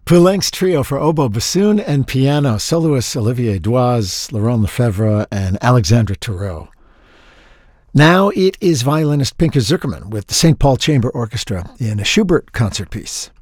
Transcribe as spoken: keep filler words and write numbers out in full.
Poulenc's trio for oboe, bassoon, and piano, soloists Olivier Doise, Laurent Lefebvre, and Alexandre Thoreau. Now it is violinist Pinker Zuckerman with the Saint Paul Chamber Orchestra in a Schubert concert piece.